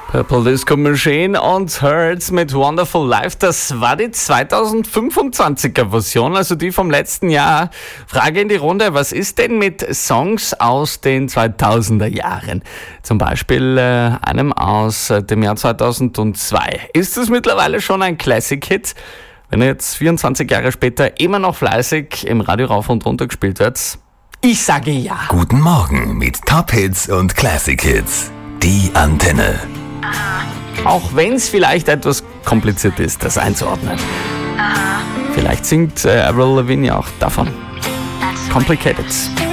Purple Disco Machine und Hurts mit Wonderful Life. Das war die 2025er Version, also die vom letzten Jahr. Frage in die Runde, was ist denn mit Songs aus den 2000er Jahren? Zum Beispiel einem aus dem Jahr 2002. Ist es mittlerweile schon ein Classic-Hit? Wenn er jetzt 24 Jahre später immer noch fleißig im Radio rauf und runter gespielt wird? Ich sage ja. Guten Morgen mit Top Hits und Classic Hits. Die Antenne. Auch wenn es vielleicht etwas kompliziert ist, das einzuordnen. Vielleicht singt Avril Lavigne auch davon. Complicated.